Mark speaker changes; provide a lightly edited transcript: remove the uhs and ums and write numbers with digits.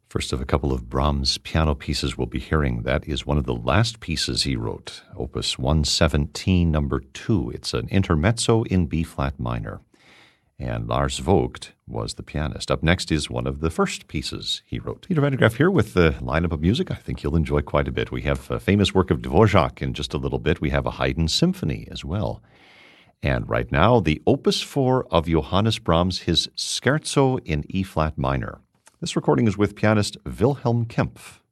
Speaker 1: First of a couple of Brahms piano pieces we'll be hearing. That is one of the last pieces he wrote, Opus 117, number 2. It's an intermezzo in B-flat minor. And Lars Vogt was the pianist. Up next is one of the first pieces he wrote. Peter Van de Graaff here with the lineup of music I think you'll enjoy quite a bit. We have a famous work of Dvorak in just a little bit. We have a Haydn symphony as well. And right now, the Opus 4 of Johannes Brahms, his Scherzo in E-flat minor. This recording is with pianist Wilhelm Kempff.